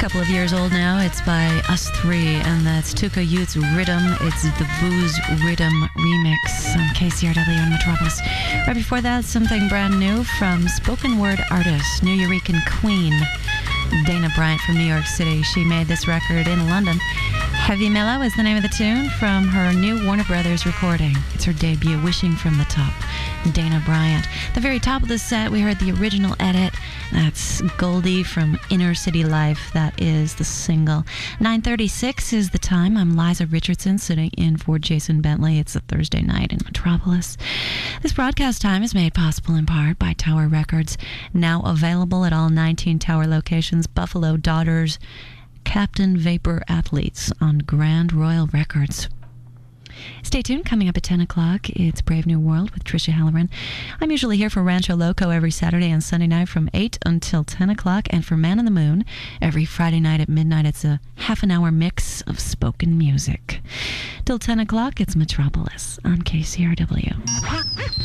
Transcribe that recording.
Couple of years old now. It's by Us Three, and that's Tuka Youth's Rhythm. It's the Booze Rhythm remix on KCRW in Metropolis. Right before that, something brand new from spoken word artist, New Eurekan Queen, Dana Bryant from New York City. She made this record in London. Heavy Mellow is the name of the tune from her new Warner Brothers recording. It's her debut, Wishing from the Top, Dana Bryant. The very top of the set, we heard the original edit. That's Goldie from Inner City Life. That is the single. 9:36 is the time. I'm Liza Richardson, sitting in for Jason Bentley. It's a Thursday night in Metropolis. This broadcast time is made possible in part by Tower Records, now available at all 19 Tower locations. Buffalo Daughters, Captain Vapor Athletes on Grand Royal Records. Stay tuned. Coming up at 10 o'clock, it's Brave New World with Tricia Halloran. I'm usually here for Rancho Loco every Saturday and Sunday night from 8 until 10 o'clock, and for Man in the Moon every Friday night at midnight. It's a half-an-hour mix of spoken music. Till 10 o'clock, it's Metropolis on KCRW.